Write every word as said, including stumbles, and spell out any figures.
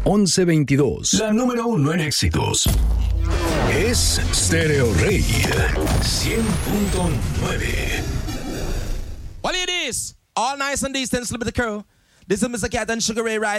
once veintidós. La número uno en éxitos. Es Stereo Rey cien punto nueve. Well, it is all nice and decent with the crew. This is Mister Cat and Sugar Ray Ryder.